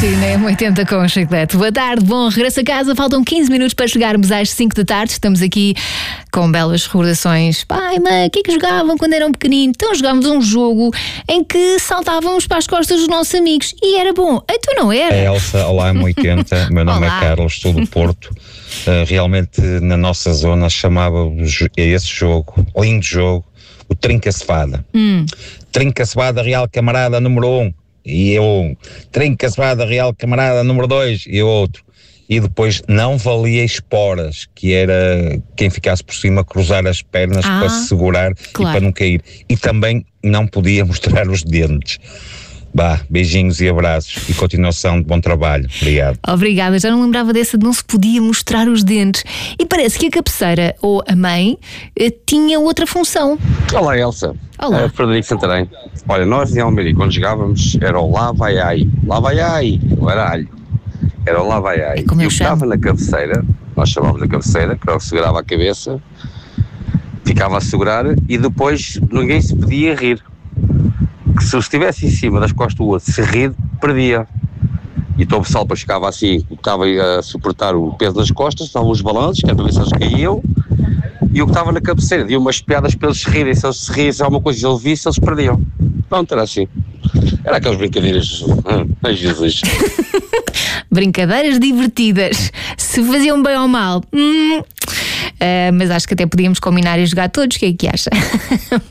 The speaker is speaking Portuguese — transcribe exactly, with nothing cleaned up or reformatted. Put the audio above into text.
Sim, na M oitenta com o Chiclete. Boa tarde, bom regresso a casa. Faltam quinze minutos para chegarmos às cinco da tarde. Estamos aqui com belas recordações. Pai, mãe, o que é que jogavam quando eram pequeninos? Então jogávamos um jogo em que saltávamos para as costas dos nossos amigos. E era bom. Então não era? É Elsa, olá M oitenta. Meu nome Olá. é Carlos, sou do Porto. Uh, realmente na nossa zona chamava esse jogo, lindo jogo, o Trinca-Cevada. Hum. Trinca-Cevada Real Camarada número um. E eu, Trinca-Cevada Real Camarada número dois, e outro. E depois não valia esporas, que era quem ficasse por cima cruzar as pernas Ah, para se segurar claro. e para não cair. E também não podia mostrar os dentes. Bah, beijinhos e abraços e continuação de bom trabalho. Obrigado. Obrigada, já não lembrava dessa de não se podia mostrar os dentes. E parece que a cabeceira ou a mãe eh, tinha outra função. Olá, Elsa. Olá. É Frederico Santarém. Olha, nós em Almeria, quando jogávamos, era o lá vai ai. Lá vai ai. Não era alho. Era o lá vai ai. É como e eu o que chamo. estava na cabeceira, nós chamávamos a cabeceira, que era o que segurava a cabeça, ficava a segurar e depois ninguém se podia rir. Que se eu estivesse em cima das costas do outro, se rir, perdia. E então o pessoal depois ficava assim, estava a suportar o peso das costas, estavam os balanços, que era para ver se eles caíam, e o que estava na cabeceira, deu umas piadas para eles se rirem, se eles se rissem alguma coisa, se eles vissem, eles perdiam. Pronto, era assim. Era aquelas brincadeiras, ai Jesus. Brincadeiras divertidas. Se faziam bem ou mal. Hum, eh, mas acho que até podíamos combinar e jogar todos. O que é que acha?